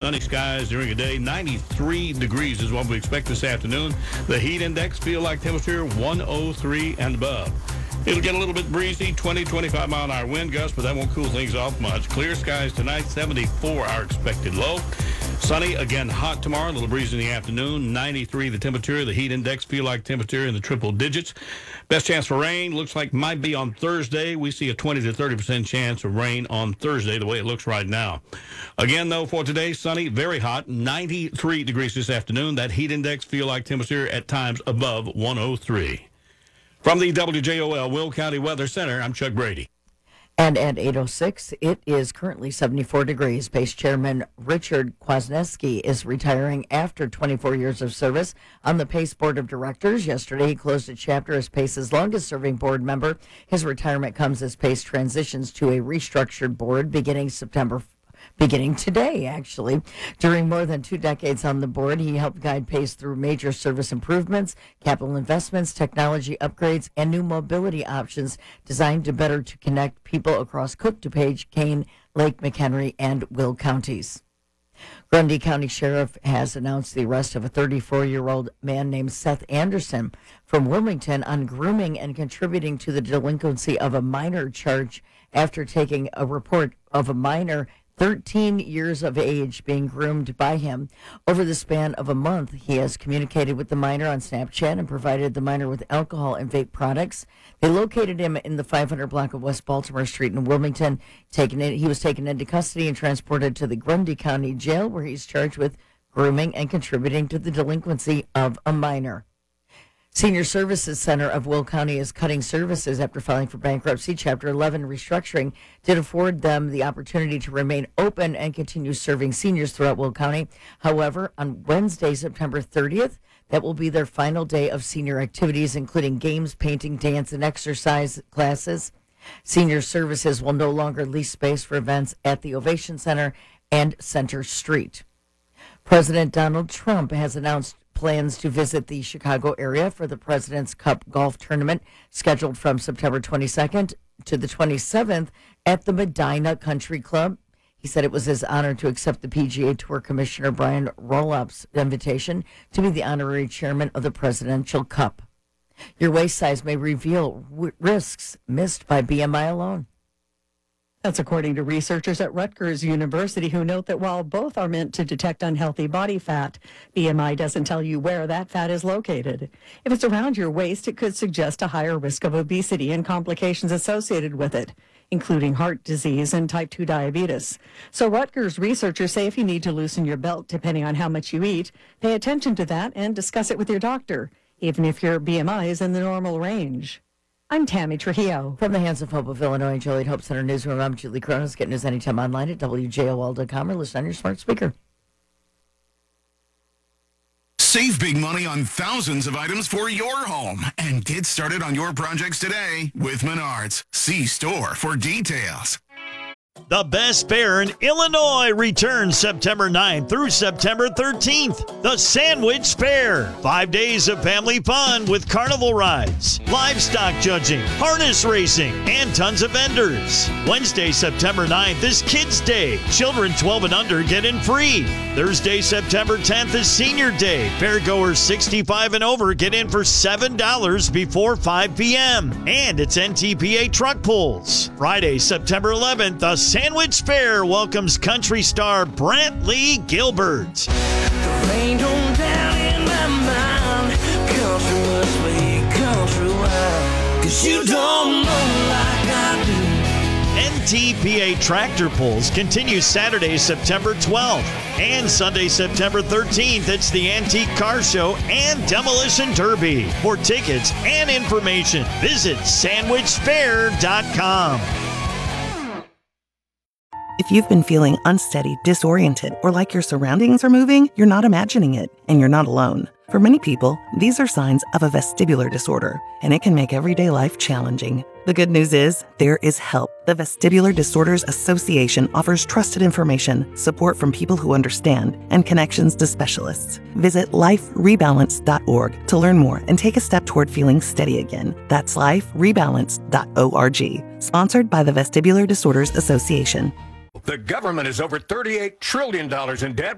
sunny skies during the day. 93 degrees is what we expect this afternoon. The heat index feel like temperature 103 and above. It'll get a little bit breezy, 20, 25 mile an hour wind gusts, but that won't cool things off much. Clear skies tonight, 74 our expected low. Sunny, again hot tomorrow, a little breeze in the afternoon, 93 the temperature. The heat index feel like temperature in the triple digits. Best chance for rain looks like might be on Thursday. We see a 20 to 30% chance of rain on Thursday, the way it looks right now. Again, though, for today, sunny, very hot, 93 degrees this afternoon. That heat index feel like temperature at times above 103. From the WJOL Will County Weather Center, I'm Chuck Brady. And at 8:06, it is currently 74 degrees. PACE Chairman Richard Kwasniewski is retiring after 24 years of service on the PACE Board of Directors. Yesterday, he closed a chapter as PACE's longest-serving board member. His retirement comes as PACE transitions to a restructured board beginning today, actually. During more than 2 decades on the board, he helped guide PACE through major service improvements, capital investments, technology upgrades, and new mobility options designed to connect people across Cook, DuPage, Kane, Lake McHenry, and Will counties. Grundy County Sheriff has announced the arrest of a 34-year-old man named Seth Anderson from Wilmington on grooming and contributing to the delinquency of a minor charge after taking a report of a minor 13 years of age being groomed by him. Over the span of a month, he has communicated with the minor on Snapchat and provided the minor with alcohol and vape products. They located him in the 500 block of West Baltimore Street in Wilmington. He was taken into custody and transported to the Grundy County Jail, where he's charged with grooming and contributing to the delinquency of a minor. Senior Services Center of Will County is cutting services after filing for bankruptcy. Chapter 11 restructuring did afford them the opportunity to remain open and continue serving seniors throughout Will County. However, on Wednesday, September 30th, that will be their final day of senior activities, including games, painting, dance, and exercise classes. Senior Services will no longer lease space for events at the Ovation Center and Center Street. President Donald Trump has announced plans to visit the Chicago area for the President's Cup golf tournament, scheduled from September 22nd to the 27th at the Medina Country Club. He said it was his honor to accept the PGA Tour Commissioner Brian Rollup's invitation to be the honorary chairman of the Presidential Cup. Your waist size may reveal risks missed by BMI alone. That's according to researchers at Rutgers University, who note that while both are meant to detect unhealthy body fat, BMI doesn't tell you where that fat is located. If it's around your waist, it could suggest a higher risk of obesity and complications associated with it, including heart disease and type 2 diabetes. So Rutgers researchers say if you need to loosen your belt depending on how much you eat, pay attention to that and discuss it with your doctor, even if your BMI is in the normal range. I'm Tammy Trujillo. From the Hands of Hope of Illinois, Joliet Hope Center Newsroom, I'm Julie Cronin. Get news anytime online at WJOL.com or listen on your smart speaker. Save big money on thousands of items for your home and get started on your projects today with Menards. See store for details. The Best Fair in Illinois returns September 9th through September 13th. The Sandwich Fair. 5 days of family fun with carnival rides, livestock judging, harness racing, and tons of vendors. Wednesday, September 9th is Kids Day. Children 12 and under get in free. Thursday, September 10th is Senior Day. Fairgoers 65 and over get in for $7 before 5 p.m. And it's NTPA truck pulls. Friday, September 11th, the Sandwich Fair welcomes country star Brantley Gilbert. The rain don't down in my mind. Country must be countrywide. 'Cause you don't know like I do. NTPA tractor pulls continue Saturday, September 12th. And Sunday, September 13th, it's the Antique Car Show and Demolition Derby. For tickets and information, visit sandwichfair.com. If you've been feeling unsteady, disoriented, or like your surroundings are moving, you're not imagining it, and you're not alone. For many people, these are signs of a vestibular disorder, and it can make everyday life challenging. The good news is, there is help. The Vestibular Disorders Association offers trusted information, support from people who understand, and connections to specialists. Visit liferebalance.org to learn more and take a step toward feeling steady again. That's liferebalance.org. Sponsored by the Vestibular Disorders Association. The government is over $38 trillion in debt.